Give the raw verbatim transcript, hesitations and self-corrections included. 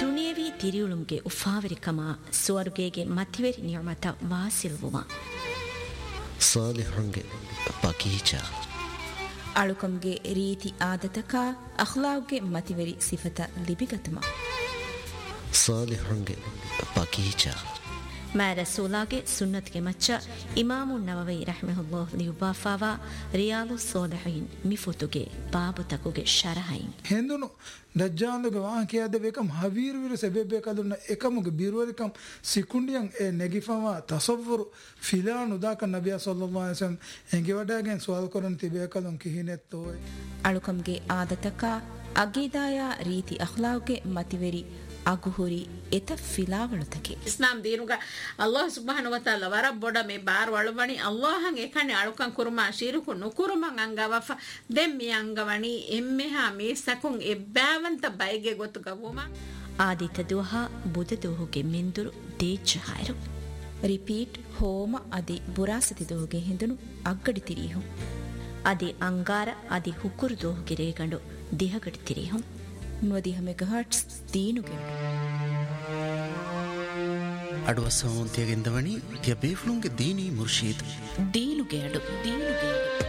ದುನಿಯವಿ ತಿರಿಯುಳುಂಗೆ ಉಫಾವರಿಕಮ ಸ್ವರ್ಗೆಗೆ ಮತಿವೆರಿ ನಿಯಮತ ವಾಸಿಲ್ವುಮ ಸಾಲಿಹಂಗೆ ಬಗೀಚ ಅಳುಕಂಗೆ ರೀತಿ ಆದತಕ ಅಖ್ಲಾವ್ಗೆ ಮತಿವೆರಿ ಸಿಫತ ಲಿಬಿಗತಮ ಸಾಲಿಹಂಗೆ ಬಗೀಚ ಮಾ ರಸೂಲಾಗೆ ಸುನ್ನತ್ಗೆ ಮಚ್ಚ ಇಮಾಮು ನವವಿ ರಹ್ಮಹುಲ್ಲಾಹ್ ಲಿಯುಬಾಫಾವಾ ರಿಯಾಲು ಸೋಲಿಹೀನ್ ಮಿಫುತುಗೆ ಬಾಬು ತಕುಗೆ ಶರಹೈನ್ ಹೆಂದುನು ದಜ್ಜಾಂದುಗೆ ವಾಹಕಿಯಾದ ಬೇಕಂ ಹವೀರು ವೀರು ಸೆಬೆಬೇಕದುನ್ನ ಏಕಮುಗೆ ಬೀರುವರಿಕಂ ಸಿಕುಂಡಿಯಂ ಎ ನೆಗಿಫವಾ ತಸವ್ವರು ಫಿಲಾನ್ ಉದಾಕ ನಬಿಯ ಸಲ್ಲಲ್ಲಾಹು ಅಲೈಹಿ ವಸಲ್ಲಂ ಎಂಗೆ ವಡಾಗೆನ್ ಸುವಾಲ್ ಕೊರನ್ ತಿಬೇಕದಂ ಕಿಹಿನೆತ್ತೋಯ್ ಅಳುಕಂಗೆ ಆದತಕ ಅಗೀದಾಯ ರೀತಿ ಅಖ್ಲಾವ್ಗೆ ಮತಿವೆರಿ ಅಗುಹುರಿ ಎತ ಫಿಲಾವಳುತಕೆ ಇಸ್ಲಾಂ ದೀನುಗ ಅಲ್ಲಾಹ್ ಸುಬ್ಹಾನಹು ವ ತಆಲಾ ವರ ಬೊಡ ಮೆ ಬಾರ್ ವಳುವಣಿ ಅಲ್ಲಾಹಂ ಏಕನೆ ಅಳುಕಂ ಕುರುಮಾ ಶಿರುಕು ನುಕುರುಮಂ ಅಂಗವಫ ದೆಮ್ಮಿ ಅಂಗವಣಿ ಎಮ್ಮೆಹಾ ಮೀಸಕುಂ ಎಬ್ಬಾವಂತ ಬೈಗೆ ಗೊತ್ತು ಗವುಮ ಆದಿತ ದುಹ ಬುದ ದುಹುಗೆ ಮಿಂದುರು ದೇಚ ಹಾಯರು ರಿಪೀಟ್ ಹೋಮ ಅದಿ ಬುರಾಸತಿ ದುಹುಗೆ ಹಿಂದುನು ಅಗ್ಗಡಿ ತಿರಿಹು ಅದಿ ಅಂಗಾರ ಅದಿ ಹುಕುರು ದುಹುಗೆ ರೇಗಂಡು ದಿಹಗಡಿ ತಿರಿಹು ನುವದಿ ಮೆಗಾಹರ್ಟ್ಸ್ ದೀನುಗೆ ಅಡುವ ಸೌಂತ್ಯಗೆಂದವಣಿ ತ್ಯ ಬೇಫ್ಲುಂಗೆ ದೀನಿ ಮುರ್ಶೀದ್ ದೀನುಗೆ ಅಡು ದೀನುಗೆ